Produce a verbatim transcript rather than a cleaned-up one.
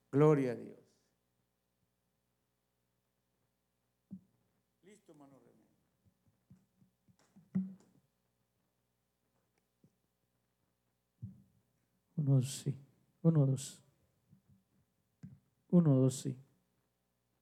Gloria a Dios. Listo, hermano René. Uno, sí. Uno, dos. Uno, dos, sí.